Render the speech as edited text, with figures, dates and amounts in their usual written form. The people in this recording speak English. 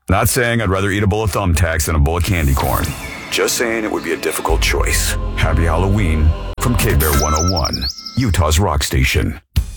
Not saying I'd rather eat a bowl of thumbtacks than a bowl of candy corn. Just saying it would be a difficult choice. Happy Halloween from K-Bear 101, Utah's rock station.